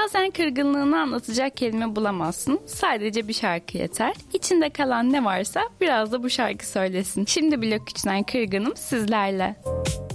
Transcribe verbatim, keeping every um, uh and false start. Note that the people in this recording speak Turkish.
Bazen kırgınlığını anlatacak kelime bulamazsın. Sadece bir şarkı yeter. İçinde kalan ne varsa biraz da bu şarkı söylesin. Şimdi Blok üçten Kırgınım sizlerle.